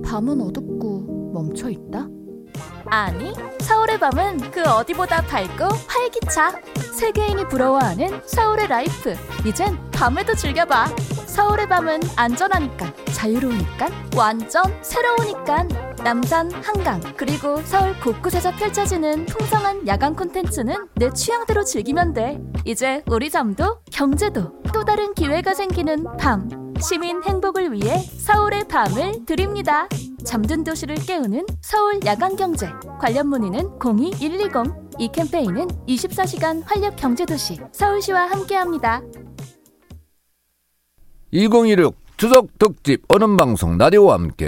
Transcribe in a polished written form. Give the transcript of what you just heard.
밤은 어둡고 멈춰있다? 아니, 서울의 밤은 그 어디보다 밝고 활기차. 세계인이 부러워하는 서울의 라이프. 이젠 밤에도 즐겨봐. 서울의 밤은 안전하니까, 자유로우니까, 완전 새로우니까. 남산, 한강, 그리고 서울 곳곳에서 펼쳐지는 풍성한 야간 콘텐츠는 내 취향대로 즐기면 돼. 이제 우리 잠도 경제도 또 다른 기회가 생기는 밤. 시민 행복을 위해 서울의 밤을 드립니다. 잠든 도시를 깨우는 서울 야간경제. 관련 문의는 02-120. 이 캠페인은 24시간 활력경제도시 서울시와 함께합니다. 2016 추석 특집 언음방송 라디오와 함께